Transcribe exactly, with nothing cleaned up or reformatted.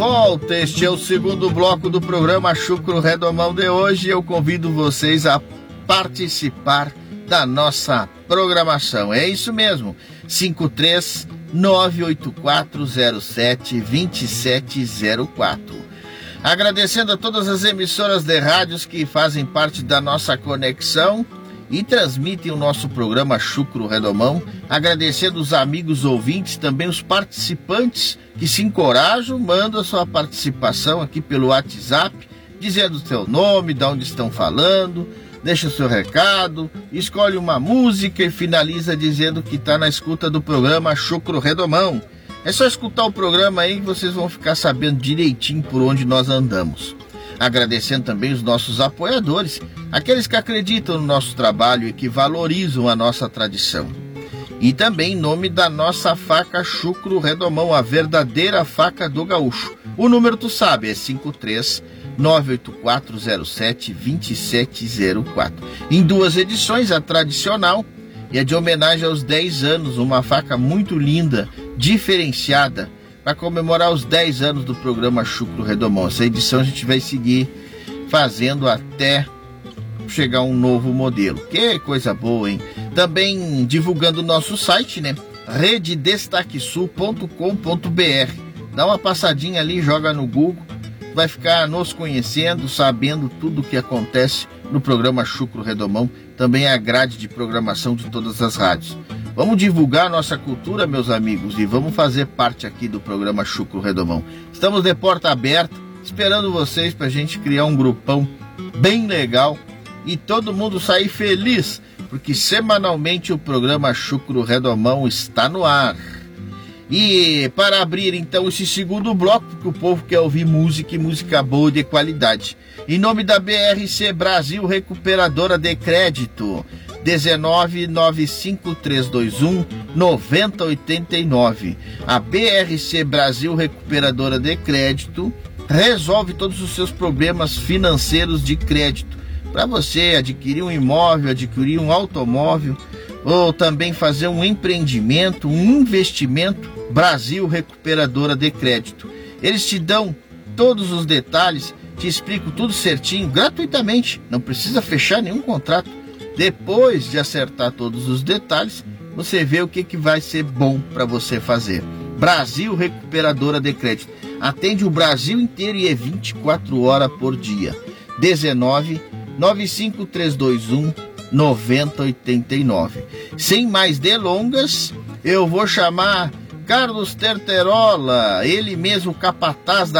Volta, este é o segundo bloco do programa Chucro Redomão de hoje. Eu convido vocês a participar da nossa programação. É isso mesmo, cinco três nove oito quatro zero sete dois sete zero quatro. Agradecendo a todas as emissoras de rádios que fazem parte da nossa conexão e transmitem o nosso programa Chucro Redomão, agradecendo os amigos ouvintes, também os participantes que se encorajam, mandam a sua participação aqui pelo WhatsApp, dizendo o seu nome, de onde estão falando, deixa o seu recado, escolhe uma música e finaliza dizendo que está na escuta do programa Chucro Redomão. É só escutar o programa aí que vocês vão ficar sabendo direitinho por onde nós andamos. Agradecendo também os nossos apoiadores, aqueles que acreditam no nosso trabalho e que valorizam a nossa tradição. E também em nome da nossa faca Chucro Redomão, a verdadeira faca do gaúcho. O número tu sabe, é cinco três nove oito quatro zero sete dois sete zero quatro. Em duas edições, a tradicional e a de homenagem aos dez anos, uma faca muito linda, diferenciada, para comemorar os dez anos do programa Chucro Redomão. Essa edição a gente vai seguir fazendo até chegar um novo modelo. Que coisa boa, hein? Também divulgando o nosso site, né? rede destaque sul ponto com ponto b r. Dá uma passadinha ali, joga no Google, vai ficar nos conhecendo, sabendo tudo o que acontece no programa Chucro Redomão, também a grade de programação de todas as rádios. Vamos divulgar a nossa cultura, meus amigos, e vamos fazer parte aqui do programa Chucro Redomão. Estamos de porta aberta, esperando vocês para a gente criar um grupão bem legal e todo mundo sair feliz, porque semanalmente o programa Chucro Redomão está no ar. E para abrir então esse segundo bloco, porque o povo quer ouvir música e música boa e de qualidade, em nome da B R C Brasil Recuperadora de Crédito, dezenove nove cinco três dois um nove zero oito nove. A B R C Brasil Recuperadora de Crédito resolve todos os seus problemas financeiros de crédito. Para você adquirir um imóvel, adquirir um automóvel ou também fazer um empreendimento, um investimento, Brasil Recuperadora de Crédito. Eles te dão todos os detalhes, te explicam tudo certinho, gratuitamente. Não precisa fechar nenhum contrato. Depois de acertar todos os detalhes, você vê o que, que vai ser bom para você fazer. Brasil Recuperadora de Crédito. Atende o Brasil inteiro e é vinte e quatro horas por dia. dezenove nove cinco três dois um nove zero oito nove. Sem mais delongas, eu vou chamar Carlos Terterola, ele mesmo capataz da